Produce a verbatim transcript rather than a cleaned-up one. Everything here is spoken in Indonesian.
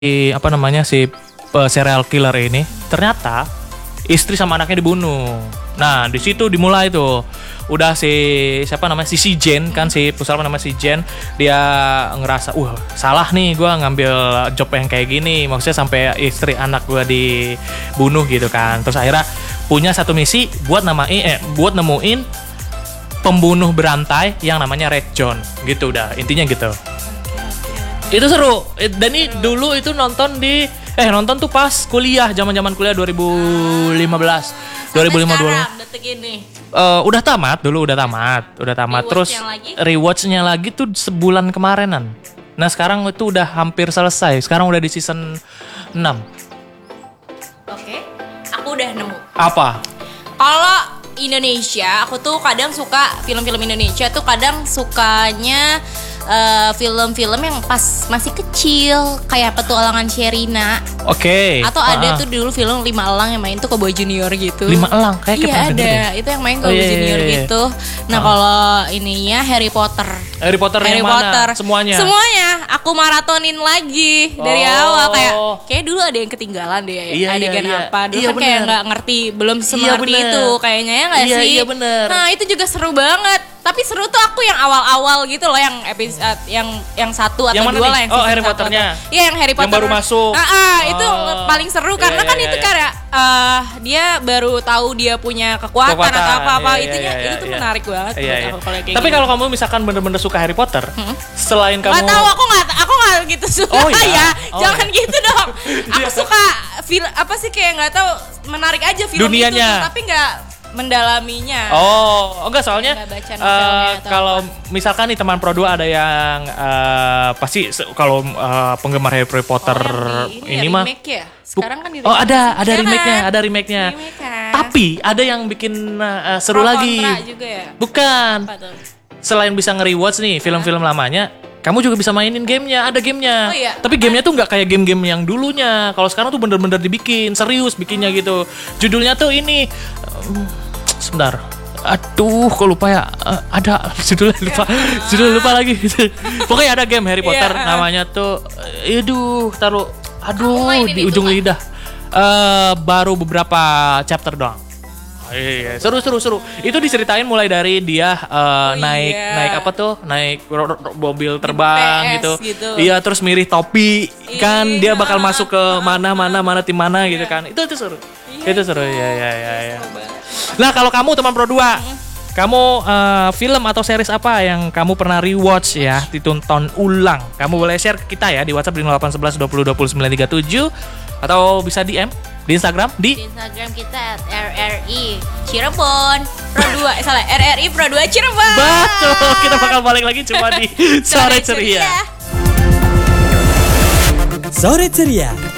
apa namanya si uh, serial killer ini ternyata istri sama anaknya dibunuh. Nah di situ dimulai tuh udah si siapa namanya si si Jen kan si pusat namanya si Jen, dia ngerasa uh salah nih gue ngambil job yang kayak gini, maksudnya sampai istri anak gue dibunuh gitu kan. Terus akhirnya punya satu misi buat namain eh buat nemuin pembunuh berantai yang namanya Red John gitu, udah intinya gitu. Itu seru. Dan ini dulu itu nonton di eh nonton tuh pas kuliah, zaman-zaman kuliah dua ribu lima belas. dua ribu lima belas. Sekarang detik ini. Uh, udah tamat dulu, udah tamat, udah tamat. Rewatch Terus lagi? rewatch-nya lagi tuh sebulan kemarinan. Nah, sekarang itu udah hampir selesai. Sekarang udah di season enam. Oke. Aku udah nemu. Apa? Kalau Indonesia, aku tuh kadang suka film-film Indonesia tuh kadang sukanya uh, film-film yang pas masih kecil, kayak Petualangan Sherina. Oke. Atau ada uh-huh. tuh dulu film Lima Elang yang main tuh Kobo Junior gitu. Lima Elang kayak iya pernah ada, denger deh. itu yang main Oh, Kobo iya, iya, Junior iya. gitu. Nah Uh. kalau ininya Harry Potter. Harry Potter Harry yang Potter mana? Semuanya. Semuanya. Aku maratonin lagi dari Oh. awal, kayak kayak dulu ada yang ketinggalan deh Iya, adegan iya, iya. apa. Dulu Iya, kan kayak bener. nggak ngerti, belum Iya, semengerti bener. itu kayaknya ya nggak Iya, sih? iya, bener. Nah itu juga seru banget. Tapi seru tuh aku yang awal-awal gitu loh, yang episode yang yang satu atau Yang mana dua nih? lah yang Oh, season Harry satu Potternya. atau- Iya yang Harry Potter. Yang baru masuk. Ah, ah, itu Oh. paling seru Iya, karena iya, kan iya, itu iya. kayak eh, dia baru tahu dia punya kekuatan, Kekuatan, atau apa-apa. iya, Itunya iya, iya, itu iya. menarik banget Iya, buat iya. aku kalau kayak Tapi gitu. kalau kamu misalkan bener-bener suka Harry Potter, Hmm? selain kamu Nggak tahu, aku nggak aku nggak gitu suka. Oh, iya? ya Oh, jangan iya. gitu dong. Aku Iya. suka film apa sih, kayak nggak tahu, menarik aja film Dunianya. itu tuh, tapi nggak mendalaminya. Oh, enggak soalnya Nggak baca eh, novelnya atau kalau apa. misalkan nih teman Pro dua ada yang eh, pasti se- kalau eh, penggemar Harry Potter Oh, yang di- ini ya, mah remake ya? Sekarang kan di Oh, remake. ada ada Iya remake-nya, kan? ada remake-nya. Remake kan? Tapi ada yang bikin eh, seru Pro lagi. kontra juga ya? Bukan. Apa tuh? Selain bisa nge-rewatch nih film-film lamanya, kamu juga bisa mainin gamenya, ada gamenya. Oh, iya? Tapi gamenya tuh nggak kayak game-game yang dulunya. Kalau sekarang tuh bener-bener dibikin, serius bikinnya gitu. Judulnya tuh ini, um, sebentar. Aduh, kok lupa ya? Uh, ada judulnya lupa, judulnya lupa lagi. Pokoknya ada game Harry Potter Iya. namanya tuh, aduh, taruh, aduh mainin di itu, ujung Pak. lidah. Eh, baru beberapa chapter doang. Iya, seru seru seru. Itu diceritain mulai dari dia uh, Oh, naik iya. naik apa tuh? Naik ro- ro- mobil terbang P S gitu. gitu. Iya, terus mirih topi kan dia Iya. bakal masuk ke mana mana mana tim mana gitu kan. Itu itu seru. Iya, Itu seru. Iya iya iya iya. Seru banget. Nah, kalau kamu teman Pro dua, kamu uh, film atau series apa yang kamu pernah rewatch ya, ditonton ulang? Kamu boleh share ke kita ya di WhatsApp di nol delapan satu satu dua nol dua nol sembilan tiga tujuh atau bisa D M di Instagram di Di Instagram kita at R R I Cirebon Pro dua, eh salah, R R I Pro dua Cirebon. Betul, kita bakal balik lagi cuma di Sore Ceria. Sore Ceria